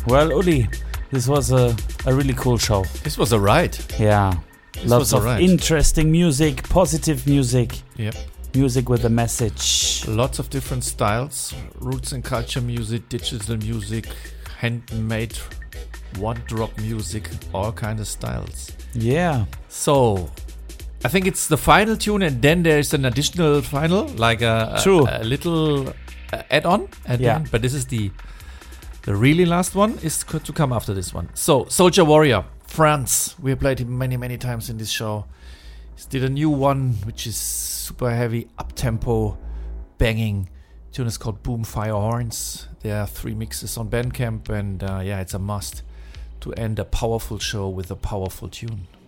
Well, Uli, this was a really cool show. This was a ride. Yeah. Lots of interesting music, positive music. Yep. Music with a message. Lots of different styles. Roots and culture music, digital music, handmade one-drop music, all kind of styles. Yeah. So, I think it's the final tune, and then there's an additional final, like a little add-on at the end. But this is the really last one is to come after this one. So, Soldier Warrior, France. We have played him many, many times in this show. He did a new one, which is super heavy, up-tempo, banging. The tune is called Boom Fire Horns. There are 3 mixes on Bandcamp, and it's a must to end a powerful show with a powerful tune.